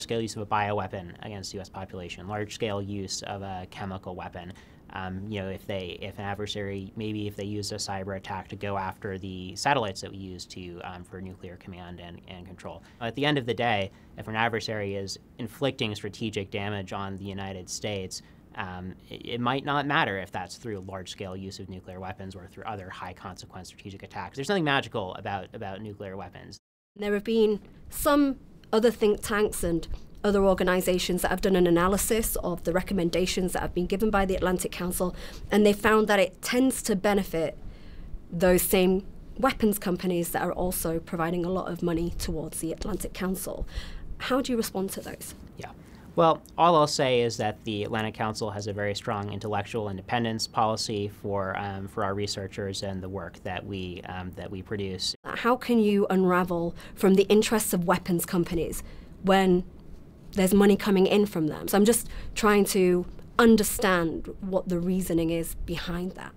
Scale use of a bioweapon against the U.S. population, large-scale use of a chemical weapon. If an adversary, maybe if they use a cyber attack to go after the satellites that we use for nuclear command and control. At the end of the day, if an adversary is inflicting strategic damage on the United States, it might not matter if that's through large-scale use of nuclear weapons or through other high-consequence strategic attacks. There's nothing magical about nuclear weapons. There have been some other think tanks and other organizations that have done an analysis of the recommendations that have been given by the Atlantic Council, and they found that it tends to benefit those same weapons companies that are also providing a lot of money towards the Atlantic Council. How do you respond to those? Yeah. Well, all I'll say is that the Atlantic Council has a very strong intellectual independence policy for our researchers and the work that we produce. How can you unravel from the interests of weapons companies when there's money coming in from them? So I'm just trying to understand what the reasoning is behind that.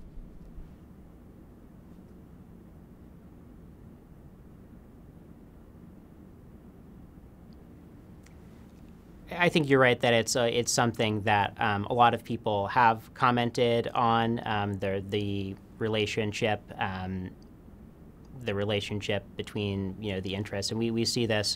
I think you're right that it's something that a lot of people have commented on, the relationship between the interests, and we see this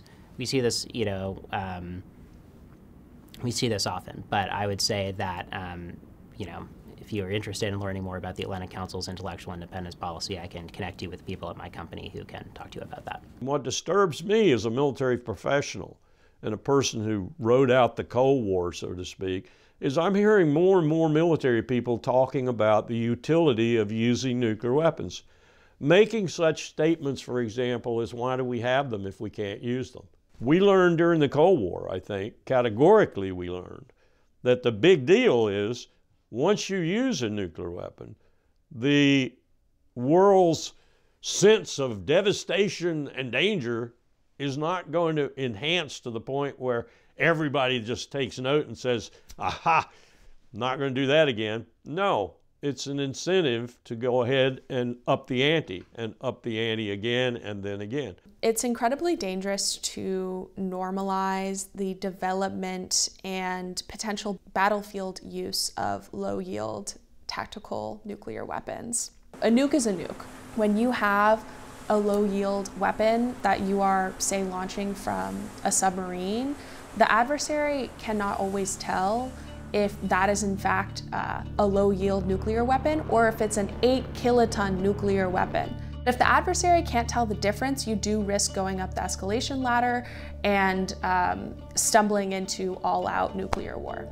often. But I would say that if you're interested in learning more about the Atlantic Council's intellectual independence policy, I can connect you with people at my company who can talk to you about that. What disturbs me as a military professional and a person who rode out the Cold War, so to speak, is I'm hearing more and more military people talking about the utility of using nuclear weapons. Making such statements, for example, as why do we have them if we can't use them? We learned during the Cold War, I think, categorically we learned, that the big deal is once you use a nuclear weapon, the world's sense of devastation and danger is not going to enhance to the point where everybody just takes note and says, aha, not going to do that again. No, it's an incentive to go ahead and up the ante again and then again. It's incredibly dangerous to normalize the development and potential battlefield use of low-yield tactical nuclear weapons. A nuke is a nuke. When you have a low-yield weapon that you are, say, launching from a submarine, the adversary cannot always tell if that is in fact a low-yield nuclear weapon or if it's an 8-kiloton nuclear weapon. If the adversary can't tell the difference, you do risk going up the escalation ladder and stumbling into all-out nuclear war.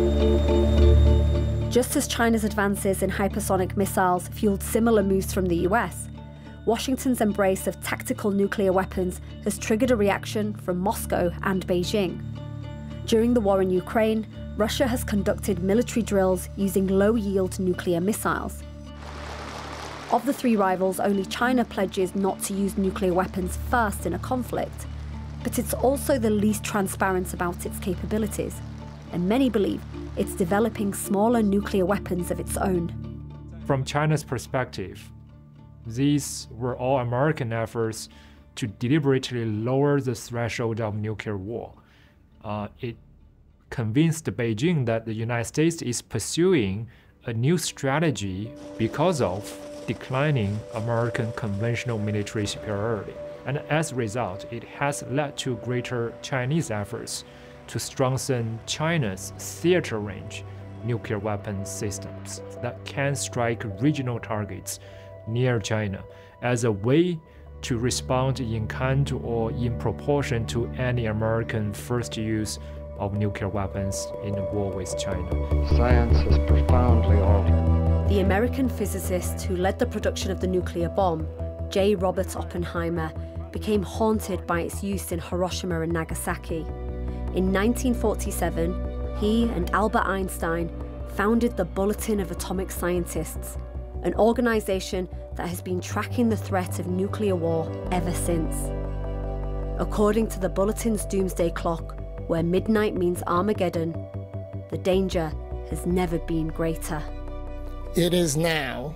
Just as China's advances in hypersonic missiles fueled similar moves from the US, Washington's embrace of tactical nuclear weapons has triggered a reaction from Moscow and Beijing. During the war in Ukraine, Russia has conducted military drills using low-yield nuclear missiles. Of the three rivals, only China pledges not to use nuclear weapons first in a conflict, but it's also the least transparent about its capabilities, and many believe it's developing smaller nuclear weapons of its own. From China's perspective, these were all American efforts to deliberately lower the threshold of nuclear war. It convinced Beijing that the United States is pursuing a new strategy because of declining American conventional military superiority. And as a result, it has led to greater Chinese efforts to strengthen China's theater range nuclear weapon systems that can strike regional targets near China as a way to respond in kind or in proportion to any American first use of nuclear weapons in a war with China. Science is profoundly altered. The American physicist who led the production of the nuclear bomb, J. Robert Oppenheimer, became haunted by its use in Hiroshima and Nagasaki. In 1947, he and Albert Einstein founded the Bulletin of Atomic Scientists, an organization that has been tracking the threat of nuclear war ever since. According to the Bulletin's doomsday clock, where midnight means Armageddon, the danger has never been greater. It is now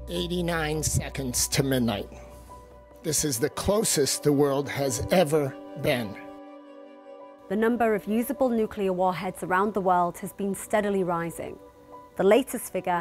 89 seconds to midnight. This is the closest the world has ever then. The number of usable nuclear warheads around the world has been steadily rising. The latest figure,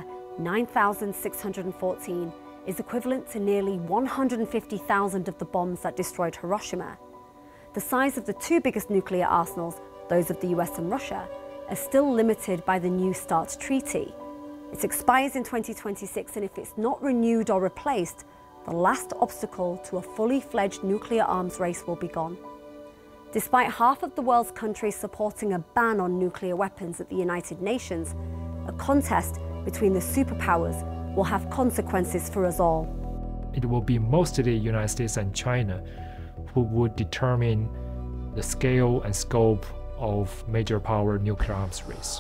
9,614, is equivalent to nearly 150,000 of the bombs that destroyed Hiroshima. The size of the two biggest nuclear arsenals, those of the US and Russia, are still limited by the New START treaty. It expires in 2026, and if it's not renewed or replaced, the last obstacle to a fully fledged nuclear arms race will be gone. Despite half of the world's countries supporting a ban on nuclear weapons at the United Nations, a contest between the superpowers will have consequences for us all. It will be mostly the United States and China who would determine the scale and scope of major power nuclear arms race.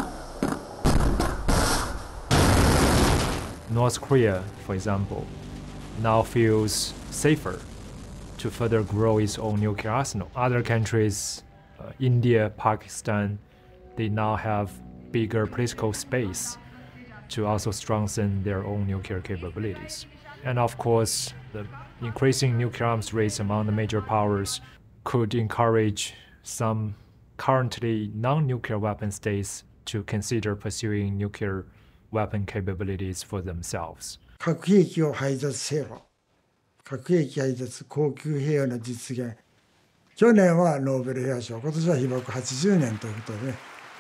North Korea, for example, now feels safer to further grow its own nuclear arsenal. Other countries, India, Pakistan, they now have bigger political space to also strengthen their own nuclear capabilities. And of course, the increasing nuclear arms race among the major powers could encourage some currently non-nuclear weapon states to consider pursuing nuclear weapon capabilities for themselves. 核兵器を廃絶せよ。核兵器廃絶、恒久平和の実現。去年はノーベル平和賞、今年は被爆80年ということでね。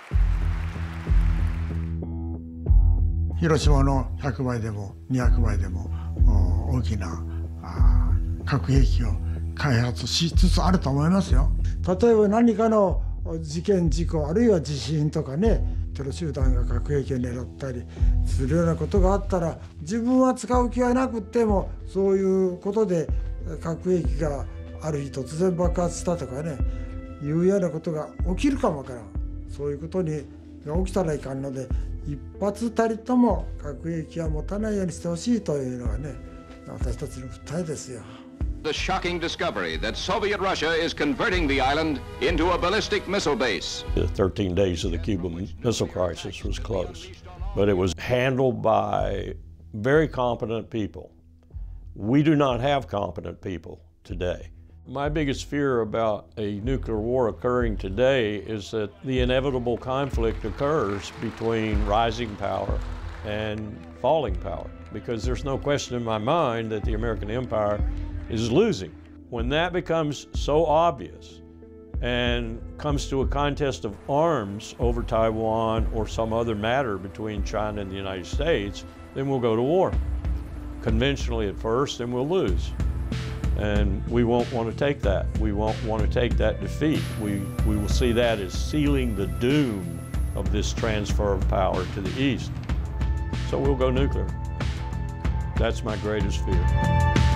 広島の100倍でも200倍でも大きな核兵器を開発しつつあると思いますよ。例えば何かの事件事故あるいは地震とかね、テロ集団が核兵器を狙ったりするようなことがあったら、自分は使う気はなくってもそういうことで核兵器がある日突然爆発したとかね、いうようなことが起きるかもわからん。そういうことが起きたらいかんので、一発たりとも核兵器は持たないようにしてほしいというのがね、私たちの訴えですよ。 The shocking discovery that Soviet Russia is converting the island into a ballistic missile base. The 13 days of the Cuban Missile Crisis was close, but it was handled by very competent people. We do not have competent people today. My biggest fear about a nuclear war occurring today is that the inevitable conflict occurs between rising power and falling power, because there's no question in my mind that the American empire is losing. When that becomes so obvious and comes to a contest of arms over Taiwan or some other matter between China and the United States, then we'll go to war. Conventionally at first, then we'll lose. And we won't want to take that. We won't want to take that defeat. We will see that as sealing the doom of this transfer of power to the East. So we'll go nuclear. That's my greatest fear.